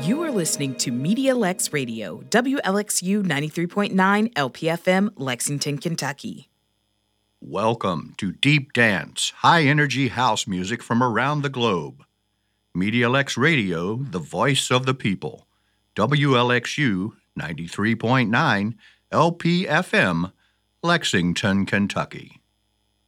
You are listening to Media Lex Radio, WLXU 93.9 LPFM, Lexington, Kentucky. Welcome to Deep Dance, high-energy house music from around the globe. Media Lex Radio, the voice of the people. WLXU 93.9 LPFM, Lexington, Kentucky.